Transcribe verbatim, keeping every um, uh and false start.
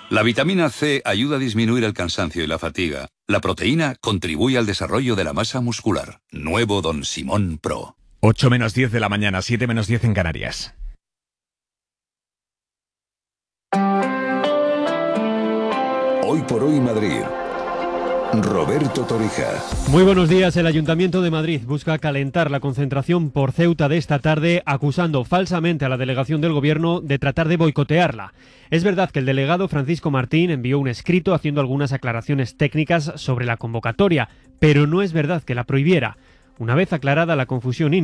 La vitamina C ayuda a disminuir el cansancio y la fatiga. La proteína contribuye al desarrollo de la masa muscular. Nuevo Don Simón Pro. ocho menos diez de la mañana, siete menos diez en Canarias. Hoy por hoy Madrid. Roberto Torija. Muy buenos días. El Ayuntamiento de Madrid busca calentar la concentración por Ceuta de esta tarde, acusando falsamente a la delegación del Gobierno de tratar de boicotearla. Es verdad que el delegado Francisco Martín envió un escrito haciendo algunas aclaraciones técnicas sobre la convocatoria, pero no es verdad que la prohibiera. Una vez aclarada la confusión